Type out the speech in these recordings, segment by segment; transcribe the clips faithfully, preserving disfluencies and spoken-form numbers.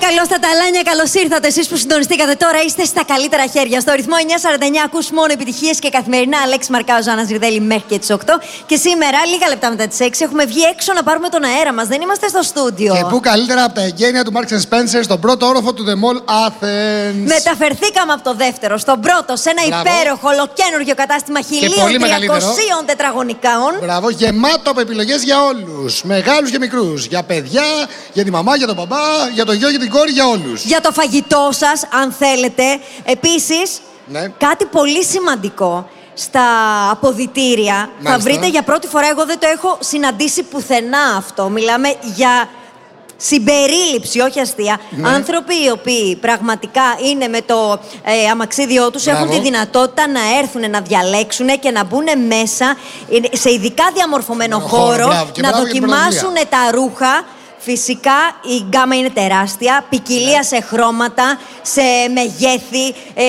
Καλώς τα ταλάνια, καλώς ήρθατε. Εσείς που συντονιστήκατε τώρα είστε στα καλύτερα χέρια. Στο ρυθμό εννιά σαράντα εννιά ακούς μόνο επιτυχίες και καθημερινά. Αλέξη Μαρκάου, Ζάνα Ζιρδέλη μέχρι και τις οκτώ. Και σήμερα, λίγα λεπτά μετά τις έξι, έχουμε βγει έξω να πάρουμε τον αέρα μας. Δεν είμαστε στο στούντιο. Και πού καλύτερα από τα εγγένεια του Marks and Spencer, στον πρώτο όροφο του The Mall Athens. Μεταφερθήκαμε από το δεύτερο στον πρώτο, σε ένα Μπράβο. υπέροχο, ολοκένουργιο κατάστημα χίλια τριακοσίων τετραγωνικών. Μπράβο, γεμάτο από επιλογές για όλους. Μεγάλους και μικρούς. Για παιδιά, για τη μαμά, για τον μπαμπά, για το γιο, για την κόρη, για όλους. Για το φαγητό σας, αν θέλετε. Επίσης, ναι. κάτι πολύ σημαντικό. Στα αποδυτήρια Μάλιστα. θα βρείτε για πρώτη φορά, εγώ δεν το έχω συναντήσει πουθενά αυτό. Μιλάμε για συμπερίληψη, όχι αστεία. Ναι. Άνθρωποι οι οποίοι πραγματικά είναι με το ε, αμαξίδιό τους, Μπράβο. έχουν τη δυνατότητα να έρθουν, να διαλέξουν και να μπουν μέσα σε ειδικά διαμορφωμένο χώρο, χώρο, μπράβο. Και να μπράβο για την δοκιμάσουν τα ρούχα. Φυσικά η γκάμα είναι τεράστια, ποικιλία Ναι. σε χρώματα, σε μεγέθη, ε,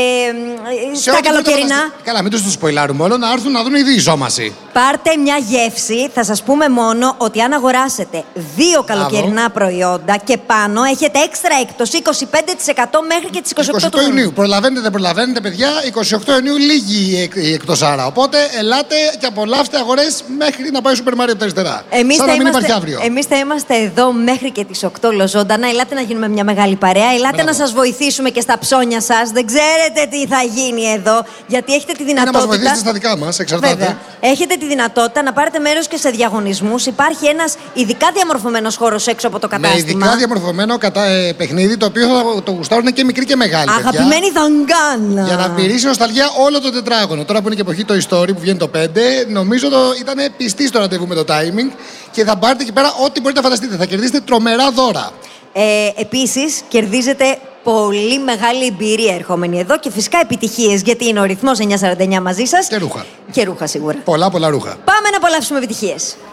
Σε στα ό,τι καλοκαιρινά. μπορείτε, καλά, μην τους το σποιλάρουμε όλο, να έρθουν να δουν ήδη η ζώμαση. Πάρτε μια γεύση. Θα σας πούμε μόνο ότι αν αγοράσετε δύο καλοκαιρινά προϊόντα και πάνω, έχετε έξτρα έκπτωση είκοσι πέντε τοις εκατό μέχρι και τις είκοσι οκτώ του Ιουνίου. Ιουνίου. Προλαβαίνετε, δεν προλαβαίνετε, παιδιά. είκοσι οκτώ Ιουνίου λίγη η εκ- η εκτός άρα. Οπότε ελάτε και απολαύστε αγορές μέχρι να πάει Super Mario από τα αριστερά. Εμείς Σαν θα, να μην είμαστε, υπάρχει αύριο. εμείς θα είμαστε εδώ μέχρι και τις οκτώ λοζόντανα. Ελάτε να γίνουμε μια μεγάλη παρέα. Ελάτε Μπράβο. να σας βοηθήσουμε και στα ψώνια σας. Δεν ξέρετε τι θα γίνει εδώ, γιατί έχετε τη Ή να μας δυνατότητα. βοηθήσετε στα δικά μας, εξαρτάται. Βέβαια. Έχετε τη δυνατότητα να πάρετε μέρος και σε διαγωνισμούς. Υπάρχει ένας ειδικά διαμορφωμένος χώρος έξω από το Με κατάστημα. ειδικά διαμορφωμένο κατά, ε, παιχνίδι, το οποίο θα το γουστάρουν και μικροί και μεγάλοι. παιδιά. Αγαπημένη δαγκάνα. Για να πηρήσει νοσταλγία όλο το τετράγωνο. Τώρα που είναι και εποχή το Story που βγαίνει το πέντε, νομίζω το ήταν πιστή στο ραντεβού με το timing και θα πάρετε εκεί πέρα ό,τι μπορείτε να φανταστείτε. Θα κερδίσετε τρομερά δώρα. Ε, επίσης, κερδίζετε πολύ μεγάλη εμπειρία ερχόμενοι εδώ και φυσικά επιτυχίες, γιατί είναι ο ρυθμός εννιά σαράντα εννιά μαζί σας. Και ρούχα. Και ρούχα σίγουρα. Πολλά, πολλά ρούχα. Πάμε να απολαύσουμε επιτυχίες.